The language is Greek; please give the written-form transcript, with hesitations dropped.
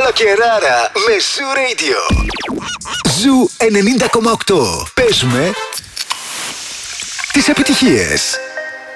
Καλοκαιράρα με Zoo Radio. Zoo 90,8. Παίζουμε τις επιτυχίες.